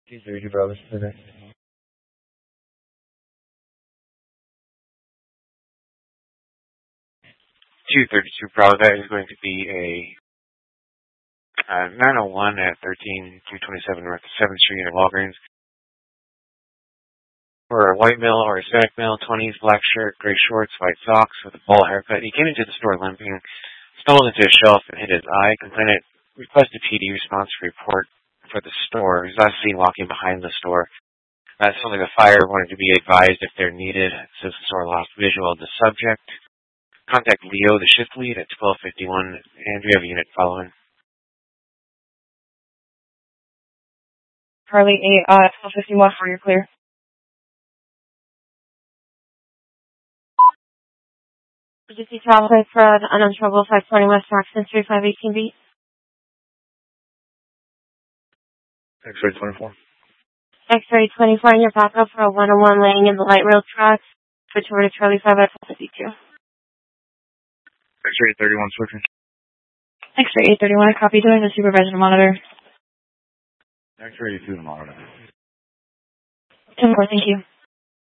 232 Bravo Pacific. 232 Bravo, that is going to be a 901 at 13227 North 7th Street at Walgreens. For a white male or Hispanic male, 20s, black shirt, gray shorts, white socks with a bowl haircut. He came into the store limping, stumbled into a shelf and hit his eye. Complainant requested PD response report for the store. He was last seen walking behind the store. Something the fire wanted to be advised if they're needed since the store lost visual of the subject. Contact Leo, the shift lead, at 1251, and we have a unit following. Charlie 8, 1251, for your clear. Did you see travel type for the unknown trouble 520 West Jackson Street 518B? X-ray 24. X-ray 24 in your backup for a 101 laying in the light rail tracks. Switch over to Charlie 5 at 1252. X-ray 31 switching. X-ray 831, I copy doing the supervisor monitor. X-ray 2 to monitor. 10-4, thank you.